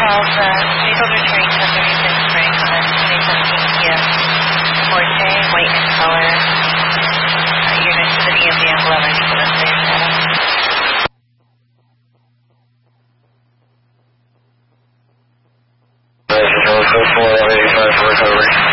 calls, vehicle returning to 36 Spring on 2017 Kia Forte, white in color. You're next to the DMV on 11, you can list their status. Code 4 85 for recovery.